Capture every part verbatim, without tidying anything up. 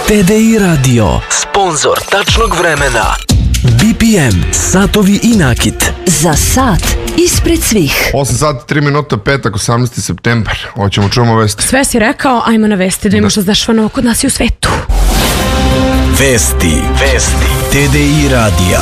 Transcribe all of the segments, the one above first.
T D I Radio, sponzor tačnog vremena. B P M, satovi i nakit. Za sat ispred svih. osam sati, tri minuta, petak, osamnaesti septembar. Hoćemo čujemo vesti. Sve si rekao, ajmo na vesti, da ima što znaš vano kod nas i u svetu. Vesti, vesti, T D I radija.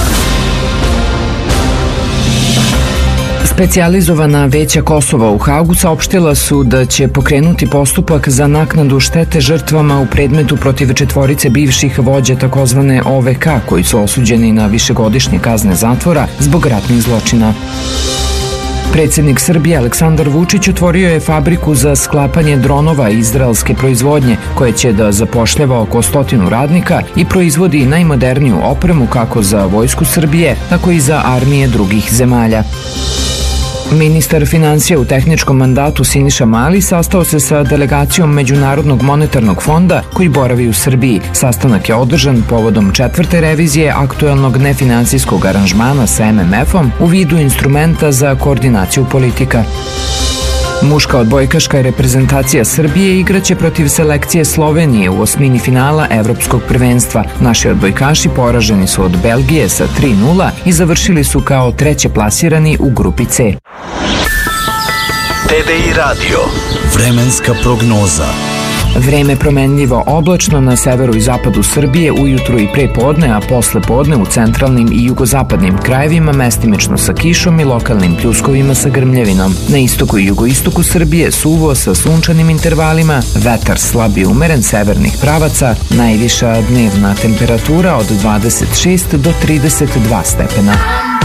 Specijalizovana veća Kosova u Hagu saopštila su da će pokrenuti postupak za naknadu štete žrtvama u predmetu protiv četvorice bivših vođa takozvane O V K koji su osuđeni na višegodišnje kazne zatvora zbog ratnih zločina. Predsjednik Srbije Aleksandar Vučić otvorio je fabriku za sklapanje dronova izraelske proizvodnje koje će da zapošljava oko stotinu radnika i proizvodi najmoderniju opremu kako za vojsku Srbije, tako i za armije drugih zemalja. Ministar financija u tehničkom mandatu Siniša Mali sastao se sa delegacijom Međunarodnog monetarnog fonda koji boravi u Srbiji. Sastanak je održan povodom četvrte revizije aktuelnog nefinancijskog aranžmana sa M M F-om u vidu instrumenta za koordinaciju politika. Muška odbojkaška reprezentacija Srbije igraće protiv selekcije Slovenije u osmini finala Evropskog prvenstva. Naši odbojkaši poraženi su od Belgije sa tri nula i završili su kao treće plasirani u grupi C. T D I radio, vremenska prognoza. Vreme promenljivo oblačno na severu i zapadu Srbije ujutru i pre podne, a posle podne u centralnim i jugozapadnim krajevima mestimično sa kišom i lokalnim pljuskovima sa grmljevinom. Na istoku i jugoistoku Srbije suvo sa sunčanim intervalima, vetar slab i umeren severnih pravaca, najviša dnevna temperatura od dvadeset šest do trideset dva stepena.